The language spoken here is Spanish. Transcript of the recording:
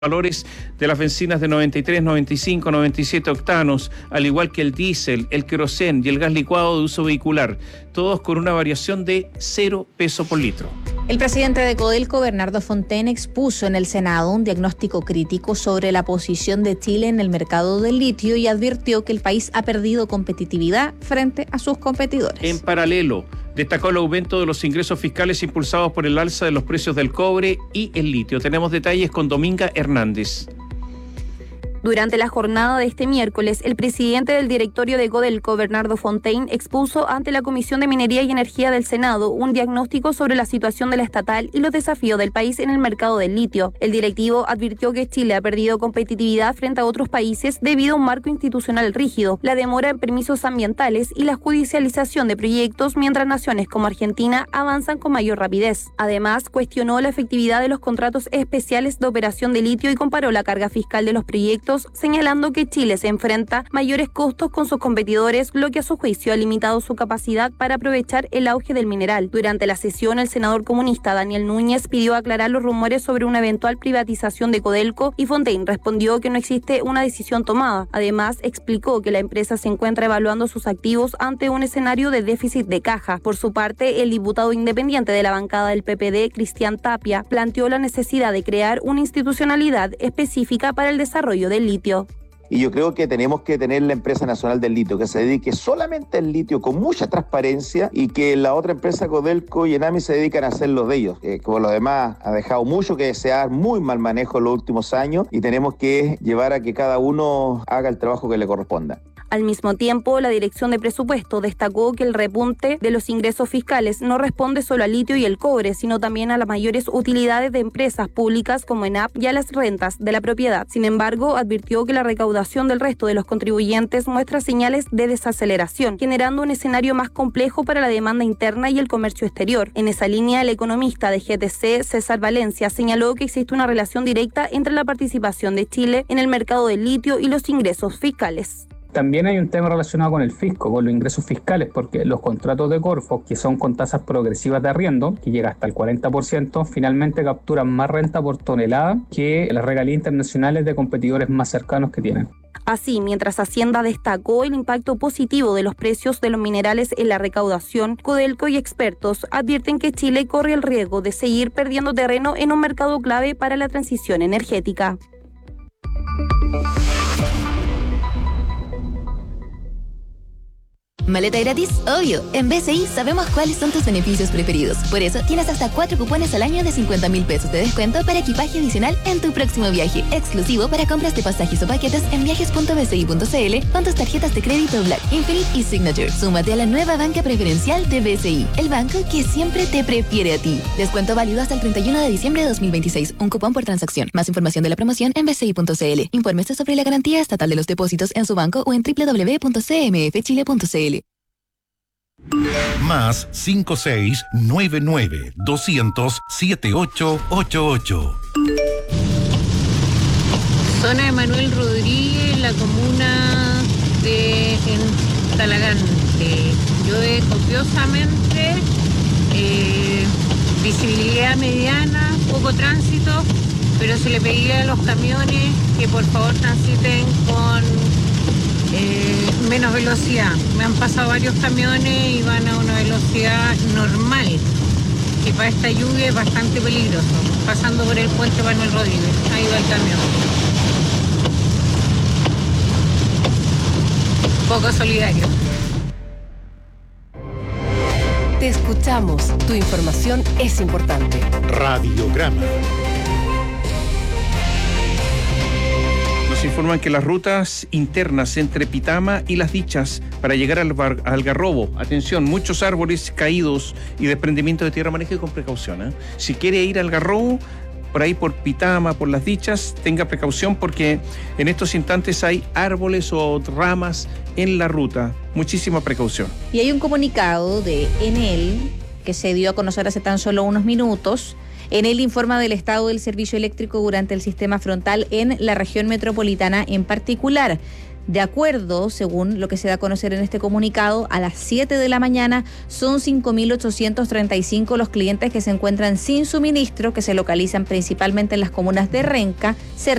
valores de las bencinas de 93, 95, 97 octanos, al igual que el diésel, el querosén y el gas licuado de uso vehicular, todos con una variación de 0 pesos por litro. El presidente de Codelco, Bernardo Fontaine, expuso en el Senado un diagnóstico crítico sobre la posición de Chile en el mercado del litio y advirtió que el país ha perdido competitividad frente a sus competidores. En paralelo, destacó el aumento de los ingresos fiscales impulsados por el alza de los precios del cobre y el litio. Tenemos detalles con Dominga Hernández. Durante la jornada de este miércoles, el presidente del directorio de Codelco, Bernardo Fontaine, expuso ante la Comisión de Minería y Energía del Senado un diagnóstico sobre la situación de la estatal y los desafíos del país en el mercado del litio. El directivo advirtió que Chile ha perdido competitividad frente a otros países debido a un marco institucional rígido, la demora en permisos ambientales y la judicialización de proyectos, mientras naciones como Argentina avanzan con mayor rapidez. Además, cuestionó la efectividad de los contratos especiales de operación de litio y comparó la carga fiscal de los proyectos, señalando que Chile se enfrenta mayores costos con sus competidores, lo que a su juicio ha limitado su capacidad para aprovechar el auge del mineral. Durante la sesión, el senador comunista Daniel Núñez pidió aclarar los rumores sobre una eventual privatización de Codelco y Fontaine respondió que no existe una decisión tomada. Además, explicó que la empresa se encuentra evaluando sus activos ante un escenario de déficit de caja. Por su parte, el diputado independiente de la bancada del PPD, Cristian Tapia, planteó la necesidad de crear una institucionalidad específica para el desarrollo del litio. Y yo creo que tenemos que tener la empresa nacional del litio, que se dedique solamente al litio con mucha transparencia y que la otra empresa, Codelco y Enami, se dedican a hacer los de ellos. Como los demás, ha dejado mucho que desear, muy mal manejo en los últimos años y tenemos que llevar a que cada uno haga el trabajo que le corresponda. Al mismo tiempo, la Dirección de Presupuesto destacó que el repunte de los ingresos fiscales no responde solo al litio y el cobre, sino también a las mayores utilidades de empresas públicas como ENAP y a las rentas de la propiedad. Sin embargo, advirtió que la recaudación del resto de los contribuyentes muestra señales de desaceleración, generando un escenario más complejo para la demanda interna y el comercio exterior. En esa línea, el economista de GTC, César Valencia, señaló que existe una relación directa entre la participación de Chile en el mercado del litio y los ingresos fiscales. También hay un tema relacionado con el fisco, con los ingresos fiscales, porque los contratos de Corfo, que son con tasas progresivas de arriendo, que llega hasta el 40%, finalmente capturan más renta por tonelada que las regalías internacionales de competidores más cercanos que tienen. Así, mientras Hacienda destacó el impacto positivo de los precios de los minerales en la recaudación, Codelco y expertos advierten que Chile corre el riesgo de seguir perdiendo terreno en un mercado clave para la transición energética. ¿Maleta gratis? Obvio. En BCI sabemos cuáles son tus beneficios preferidos. Por eso tienes hasta 4 cupones al año de 50.000 pesos de descuento para equipaje adicional en tu próximo viaje. Exclusivo para compras de pasajes o paquetes en viajes.bci.cl con tus tarjetas de crédito Black, Infinite y Signature. Súmate a la nueva banca preferencial de BCI, el banco que siempre te prefiere a ti. Descuento válido hasta el 31 de diciembre de 2026. Un cupón por transacción. Más información de la promoción en bci.cl. Infórmese sobre la garantía estatal de los depósitos en su banco o en www.cmfchile.cl. Más 5699-200-7888. Zona de Manuel Rodríguez, la comuna de Talagante. Llueve copiosamente, visibilidad mediana, poco tránsito, pero se le pedía a los camiones que por favor transiten con menos velocidad. Me han pasado varios camiones y van a una velocidad normal, que para esta lluvia es bastante peligroso. Pasando por el puente Manuel Rodríguez, ahí va el camión. Poco solidario. Te escuchamos. Tu información es importante. Radiograma. Nos informan que las rutas internas entre Pitama y Las Dichas para llegar al Algarrobo, atención, muchos árboles caídos y desprendimiento de tierra, maneje con precaución. Si quiere ir al Algarrobo, por ahí por Pitama, por Las Dichas, tenga precaución porque en estos instantes hay árboles o ramas en la ruta. Muchísima precaución. Y hay un comunicado de Enel que se dio a conocer hace tan solo unos minutos. Enel informa del estado del servicio eléctrico durante el sistema frontal en la región metropolitana en particular. De acuerdo, según lo que se da a conocer en este comunicado, a las 7 de la mañana son 5.835 los clientes que se encuentran sin suministro, que se localizan principalmente en las comunas de Renca,